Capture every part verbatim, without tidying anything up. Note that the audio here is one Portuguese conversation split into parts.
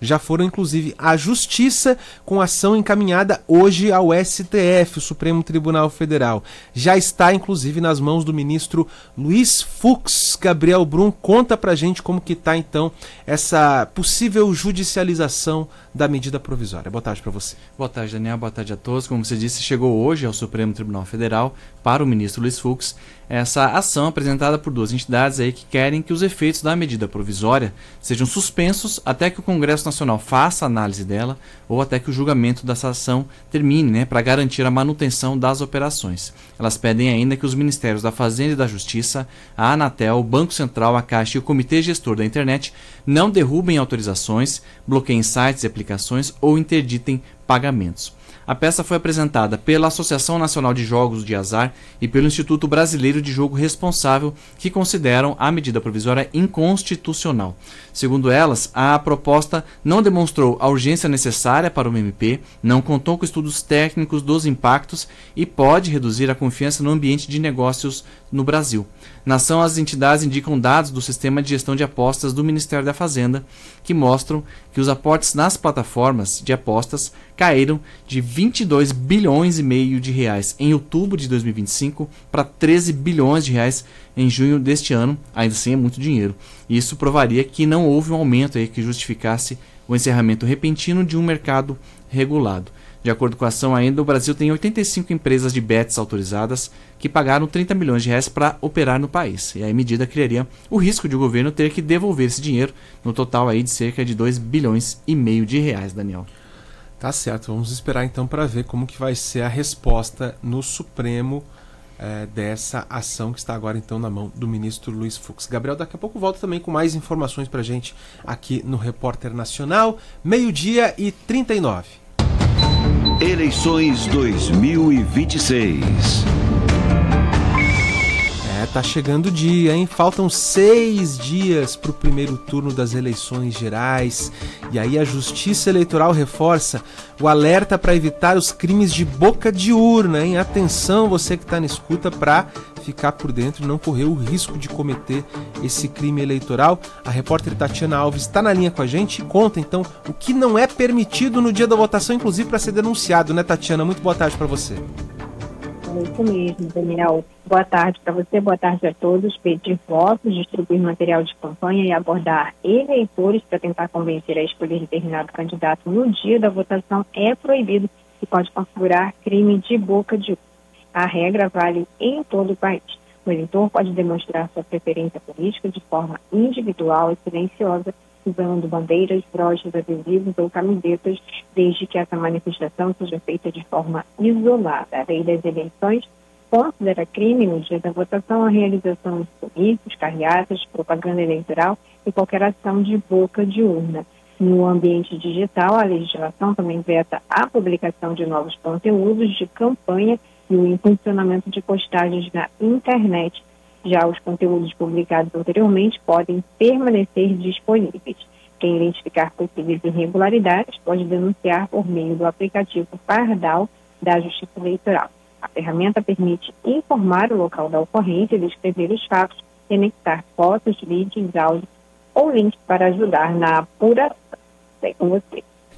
já foram inclusive à Justiça, com ação encaminhada hoje ao S T F, o Supremo Tribunal Federal. Já está inclusive nas mãos do ministro Luiz Fux. Gabriel Brum, conta pra gente como que está então essa possível judicialização da medida provisória. Boa tarde para você. Boa tarde, Daniel. Boa tarde a todos. Como você disse, chegou hoje ao Supremo Tribunal Federal para o ministro Luiz Fux essa ação apresentada por duas entidades aí que querem que os efeitos da medida provisória sejam suspensos até que o Congresso Nacional faça a análise dela ou até que o julgamento dessa ação termine, né, para garantir a manutenção das operações. Elas pedem ainda que os Ministérios da Fazenda e da Justiça, a Anatel, o Banco Central, a Caixa e o Comitê Gestor da Internet não derrubem autorizações, bloqueiem sites e aplicações ou interditem pagamentos. A peça foi apresentada pela Associação Nacional de Jogos de Azar e pelo Instituto Brasileiro de Jogo Responsável, que consideram a medida provisória inconstitucional. Segundo elas, a proposta não demonstrou a urgência necessária para o M P, não contou com estudos técnicos dos impactos e pode reduzir a confiança no ambiente de negócios no Brasil. Na ação, as entidades indicam dados do Sistema de Gestão de Apostas do Ministério da Fazenda, que mostram que os aportes nas plataformas de apostas caíram de vinte e dois bilhões e meio de reais em outubro de dois mil e vinte e cinco para treze bilhões de reais em junho deste ano. Ainda assim é muito dinheiro. Isso provaria que não houve um aumento aí que justificasse o encerramento repentino de um mercado regulado. De acordo com a ação ainda, o Brasil tem oitenta e cinco empresas de bets autorizadas que pagaram trinta milhões de reais para operar no país. E a medida criaria o risco de o governo ter que devolver esse dinheiro, no total aí de cerca de dois bilhões e meio de reais, Daniel. Tá certo, vamos esperar então para ver como que vai ser a resposta no Supremo é, dessa ação que está agora então na mão do ministro Luiz Fux. Gabriel, daqui a pouco volta também com mais informações para a gente aqui no Repórter Nacional, meio-dia e trinta e nove. Eleições dois mil e vinte e seis. É, tá chegando o dia, hein? Faltam seis dias para o primeiro turno das eleições gerais. E aí a Justiça Eleitoral reforça o alerta para evitar os crimes de boca de urna, hein? Atenção, você que está na escuta, para ficar por dentro e não correr o risco de cometer esse crime eleitoral. A repórter Tatiana Alves está na linha com a gente e conta então o que não é permitido no dia da votação, inclusive para ser denunciado, né, Tatiana? Muito boa tarde para você. É isso mesmo, Daniel. Boa tarde para você, boa tarde a todos. Pedir votos, distribuir material de campanha e abordar eleitores para tentar convencer a escolher determinado candidato no dia da votação é proibido e pode configurar crime de boca de urna. A regra vale em todo o país. O eleitor pode demonstrar sua preferência política de forma individual e silenciosa, usando bandeiras, broches, adesivos ou camisetas, desde que essa manifestação seja feita de forma isolada. A lei das eleições considera crime no dia da votação a realização de comícios, carreatas, propaganda eleitoral e qualquer ação de boca de urna. No ambiente digital, a legislação também veta a publicação de novos conteúdos de campanha e o impulsionamento de postagens na internet. Já os conteúdos publicados anteriormente podem permanecer disponíveis. Quem identificar possíveis irregularidades pode denunciar por meio do aplicativo Pardal da Justiça Eleitoral. A ferramenta permite informar o local da ocorrência, descrever os fatos, e anexar fotos, vídeos, áudios ou links para ajudar na apuração. Sei com você.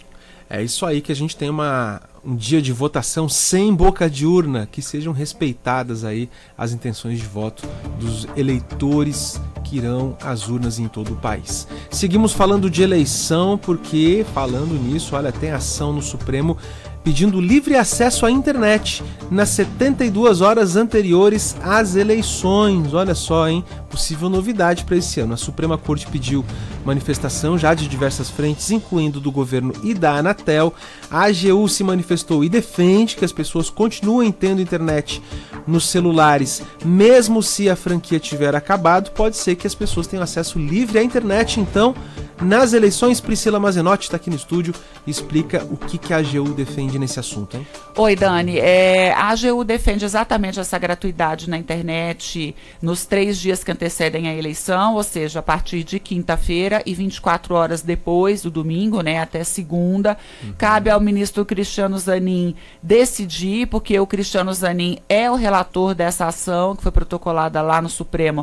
É isso aí, que a gente tem uma, um dia de votação sem boca de urna, que sejam respeitadas aí as intenções de voto dos eleitores que irão às urnas em todo o país. Seguimos falando de eleição, porque, falando nisso, olha, tem ação no Supremo pedindo livre acesso à internet nas setenta e duas horas anteriores às eleições. Olha só, hein? Possível novidade para esse ano. A Suprema Corte pediu manifestação já de diversas frentes, incluindo do governo e da Anatel. A A G U se manifestou e defende que as pessoas continuem tendo internet nos celulares, mesmo se a franquia tiver acabado. Pode ser que as pessoas tenham acesso livre à internet, então, nas eleições. Priscila Mazenotti está aqui no estúdio e explica o que, que a A G U defende nesse assunto, hein? Oi, Dani. É, a A G U defende exatamente essa gratuidade na internet nos três dias que antecedem a eleição, ou seja, a partir de quinta-feira e vinte e quatro horas depois do domingo, né, até segunda. Uhum. Cabe ao ministro Cristiano Zanin decidir, porque o Cristiano Zanin é o relator dessa ação que foi protocolada lá no Supremo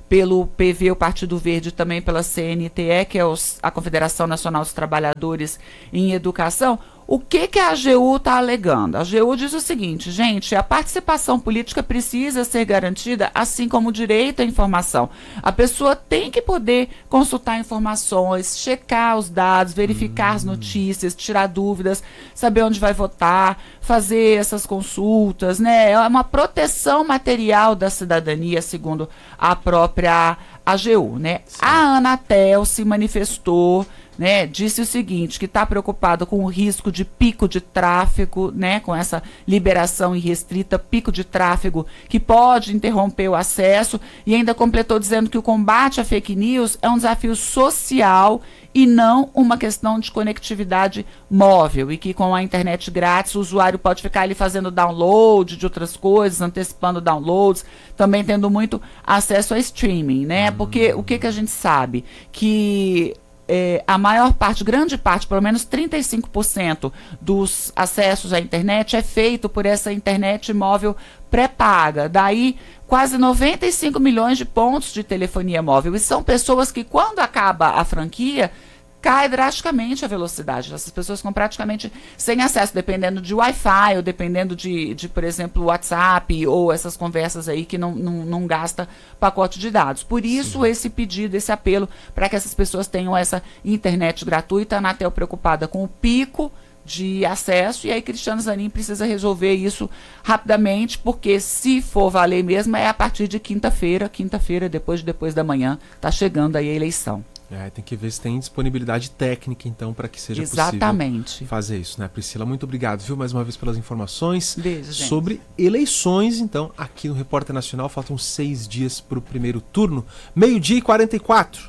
pelo P V, o Partido Verde, também pela C N T E, que é os, a Confederação Nacional dos Trabalhadores em Educação. O que, que a A G U está alegando? A A G U diz o seguinte, gente, a participação política precisa ser garantida, assim como o direito à informação. A pessoa tem que poder consultar informações, checar os dados, verificar hum. as notícias, tirar dúvidas, saber onde vai votar, fazer essas consultas, né? É uma proteção material da cidadania, segundo a própria A G U, né? Sim. A Anatel se manifestou, né, disse o seguinte, que está preocupado com o risco de pico de tráfego, né, com essa liberação irrestrita, pico de tráfego que pode interromper o acesso, e ainda completou dizendo que o combate à fake news é um desafio social e não uma questão de conectividade móvel, e que com a internet grátis o usuário pode ficar ali fazendo download de outras coisas, antecipando downloads, também tendo muito acesso a streaming, né, uhum. porque o que, que a gente sabe? Que É, a maior parte, grande parte, pelo menos trinta e cinco por cento dos acessos à internet é feito por essa internet móvel pré-paga. Daí, quase noventa e cinco milhões de pontos de telefonia móvel. E são pessoas que, quando acaba a franquia, cai drasticamente a velocidade. Essas pessoas ficam praticamente sem acesso, dependendo de Wi-Fi, ou dependendo de, de, por exemplo, WhatsApp, ou essas conversas aí que não, não, não gasta pacote de dados. Por isso, Sim. esse pedido, esse apelo, para que essas pessoas tenham essa internet gratuita. A Anatel preocupada com o pico de acesso, e aí Cristiano Zanin precisa resolver isso rapidamente, porque se for valer mesmo, é a partir de quinta-feira, quinta-feira, depois de depois da manhã, está chegando aí a eleição. É, tem que ver se tem disponibilidade técnica, então, para que seja Exatamente. possível fazer isso, né, Priscila? Muito obrigado, viu, mais uma vez pelas informações. Beijo, gente. Sobre eleições, então, aqui no Repórter Nacional. Faltam seis dias para o primeiro turno, meio-dia e quarenta e quatro.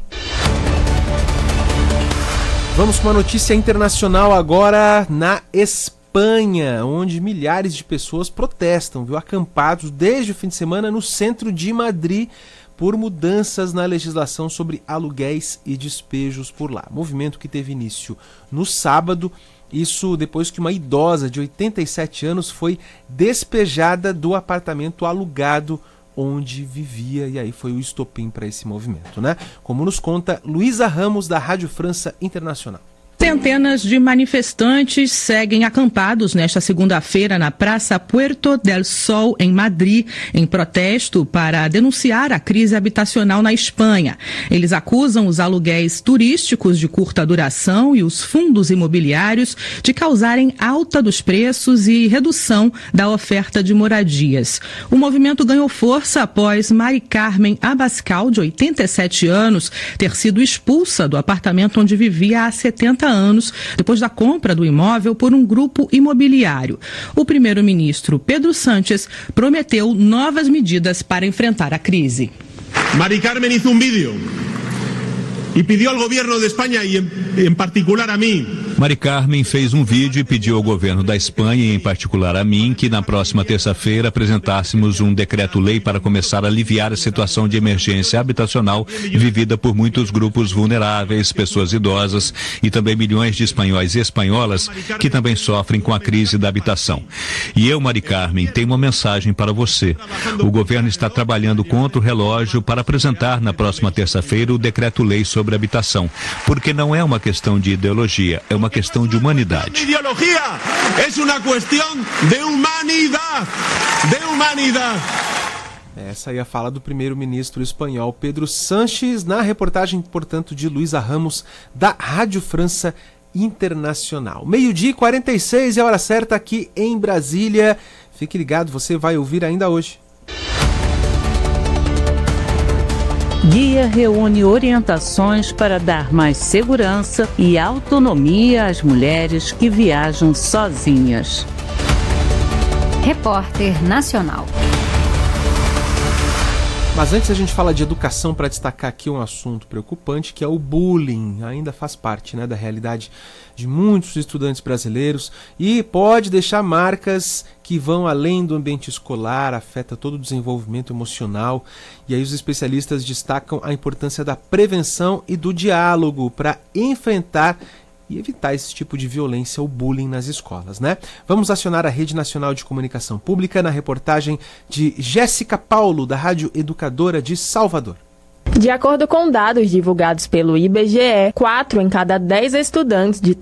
Vamos com uma notícia internacional agora na Espanha, onde milhares de pessoas protestam, viu, acampados desde o fim de semana no centro de Madrid, por mudanças na legislação sobre aluguéis e despejos por lá. Movimento que teve início no sábado, isso depois que uma idosa de oitenta e sete anos foi despejada do apartamento alugado onde vivia, e aí foi o estopim para esse movimento, né? Como nos conta Luísa Ramos, da Rádio França Internacional. Centenas de manifestantes seguem acampados nesta segunda-feira na Praça Puerto del Sol, em Madrid, em protesto para denunciar a crise habitacional na Espanha. Eles acusam os aluguéis turísticos de curta duração e os fundos imobiliários de causarem alta dos preços e redução da oferta de moradias. O movimento ganhou força após Mari Carmen Abascal, de oitenta e sete anos, ter sido expulsa do apartamento onde vivia há setenta anos, depois da compra do imóvel por um grupo imobiliário. O primeiro-ministro Pedro Sánchez prometeu novas medidas para enfrentar a crise. Mari Carmen hizo un vídeo e pediu ao governo de Espanha e em particular a mim. Mari Carmen fez um vídeo e pediu ao governo da Espanha, e em particular a mim, que na próxima terça-feira apresentássemos um decreto-lei para começar a aliviar a situação de emergência habitacional vivida por muitos grupos vulneráveis, pessoas idosas e também milhões de espanhóis e espanholas que também sofrem com a crise da habitação. E eu, Mari Carmen, tenho uma mensagem para você. O governo está trabalhando contra o relógio para apresentar na próxima terça-feira o decreto-lei sobre habitação, porque não é uma questão de ideologia, é uma questão de humanidade. Ideologia é uma questão de humanidade, de humanidade. Essa aí é a fala do primeiro-ministro espanhol Pedro Sánchez, na reportagem, portanto, de Luísa Ramos, da Rádio França Internacional. Meio-dia e quarenta e seis é a hora certa aqui em Brasília. Fique ligado, você vai ouvir ainda hoje. Guia reúne orientações para dar mais segurança e autonomia às mulheres que viajam sozinhas. Repórter Nacional. Mas antes a gente fala de educação, para destacar aqui um assunto preocupante, que é o bullying. Ainda faz parte, né, da realidade de muitos estudantes brasileiros e pode deixar marcas que vão além do ambiente escolar, afeta todo o desenvolvimento emocional. E aí os especialistas destacam a importância da prevenção e do diálogo para enfrentar e evitar esse tipo de violência ou bullying nas escolas, né? Vamos acionar a Rede Nacional de Comunicação Pública na reportagem de Jéssica Paulo, da Rádio Educadora de Salvador. De acordo com dados divulgados pelo I B G E, quatro em cada dez estudantes de